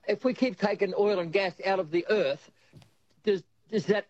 if we keep taking oil and gas out of the earth, does that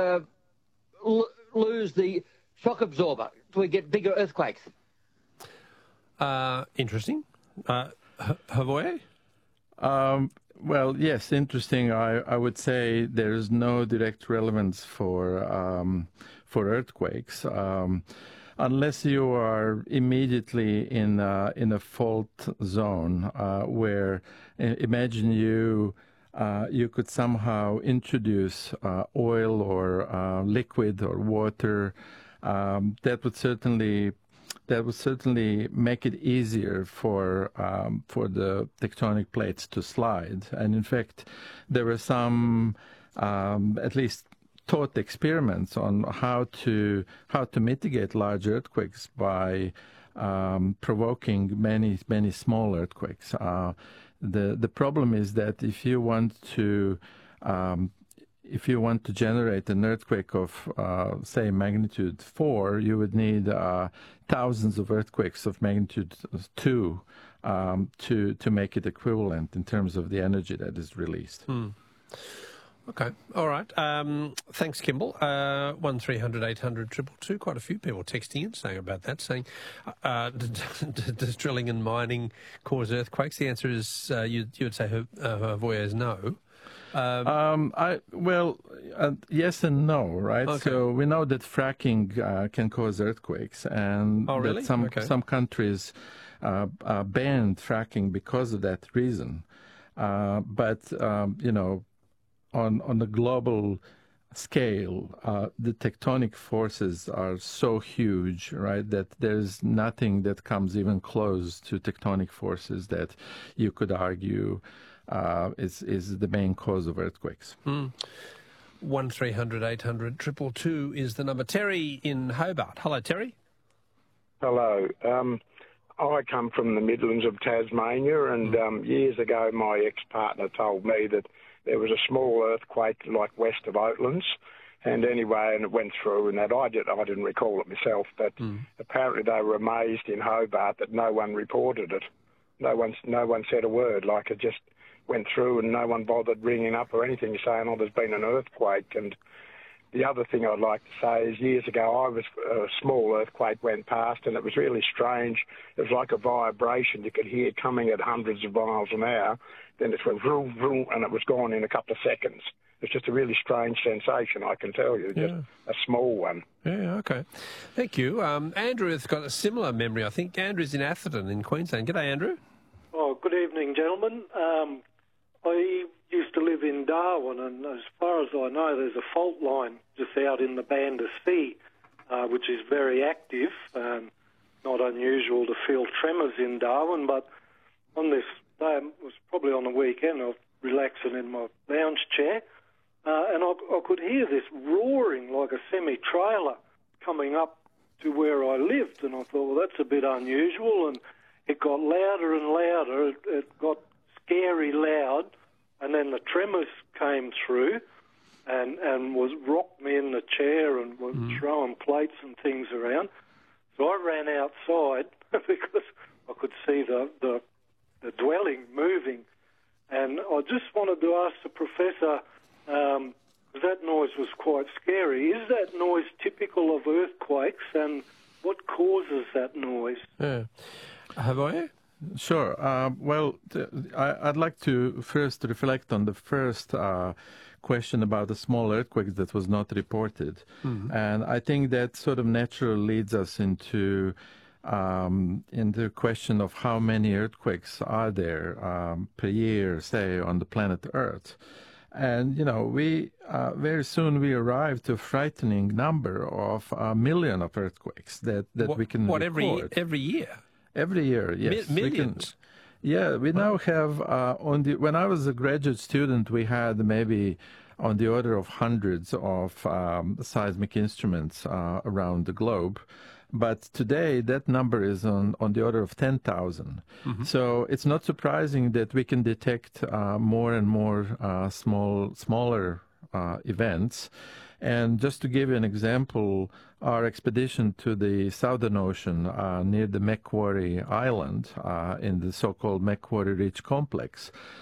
lose the shock absorber? Do we get bigger earthquakes? Interesting. Havoye? Well, yes, interesting. I would say there's no direct relevance for earthquakes. Unless you are immediately in a fault zone where, imagine you could somehow introduce oil or liquid or water. That would certainly make it easier for the tectonic plates to slide. And in fact, there were some at least taught experiments on how to mitigate large earthquakes by provoking many small earthquakes. The problem is that if you want to generate an earthquake of say magnitude 4, you would need thousands of earthquakes of magnitude 2 to make it equivalent in terms of the energy that is released. Okay, all right. Thanks, Kimball. 1300 800 222. Quite a few people texting in saying about that, saying, does drilling and mining cause earthquakes? The answer is, you would say, Havoye is no. Yes and no, right? Okay. So we know that fracking can cause earthquakes, and really? that some countries banned fracking because of that reason. But on the global scale, the tectonic forces are so huge, right, that there's nothing that comes even close to tectonic forces that you could argue is the main cause of earthquakes. 1300 800 222 is the number. Terry in Hobart. Hello, Terry. Hello. I come from the Midlands of Tasmania, and years ago my ex-partner told me that there was a small earthquake like west of Oatlands, and anyway, and it went through, and that I didn't recall it myself, but apparently they were amazed in Hobart that no one reported it. No one said a word, like it just went through and no one bothered ringing up or anything saying, oh, there's been an earthquake. And the other thing I'd like to say is years ago a small earthquake went past and it was really strange. It was like a vibration you could hear coming at hundreds of miles an hour. Then it went vroom, vroom, and it was gone in a couple of seconds. It's just a really strange sensation, I can tell you, just a small one. Yeah, okay. Thank you. Andrew has got a similar memory, I think. Andrew's in Atherton in Queensland. G'day, Andrew. Oh, good evening, gentlemen. I used to live in Darwin, and as far as I know, there's a fault line just out in the Banda Sea, which is very active. Not unusual to feel tremors in Darwin, but on this day, it was probably on the weekend, I was relaxing in my lounge chair, and I could hear this roaring like a semi-trailer coming up to where I lived, and I thought, well, that's a bit unusual, and it got louder and louder. It got scary loud, and then the tremors came through and rocked me in the chair and was throwing plates and things around. So I ran outside because I could see the dwelling moving, and I just wanted to ask the professor, that noise was quite scary. Is that noise typical of earthquakes, and what causes that noise? Yeah. Havoye? Sure. I'd like to first reflect on the first question about the small earthquakes that was not reported. And I think that sort of naturally leads us into the question of how many earthquakes are there per year, say, on the planet Earth. And, we very soon we arrive to a frightening number of 1 million of earthquakes that we can report. Every year? Every year, yes. Millions? We now have, when I was a graduate student, we had maybe on the order of hundreds of seismic instruments around the globe. But today, that number is on the order of 10,000. So it's not surprising that we can detect more and more smaller events. And just to give you an example, our expedition to the Southern Ocean near the Macquarie Island in the so-called Macquarie Ridge Complex